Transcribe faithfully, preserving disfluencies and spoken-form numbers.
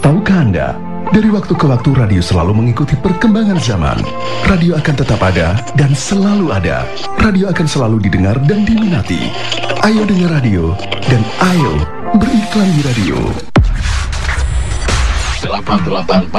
Tahukah Anda, dari waktu ke waktu radio selalu mengikuti perkembangan zaman. Radio akan tetap ada dan selalu ada. Radio akan selalu didengar dan diminati. Ayo dengar radio dan ayo beriklan di radio. delapan puluh delapan